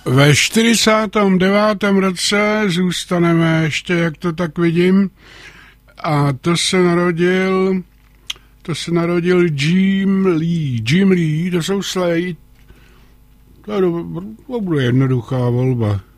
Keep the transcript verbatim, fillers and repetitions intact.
Ve čtyřicátém devátém roce zůstaneme ještě, jak to tak vidím, a to se narodil, to se narodil Jim Lee. Jim Lee, to jsou Slade. To, to bude jednoduchá volba.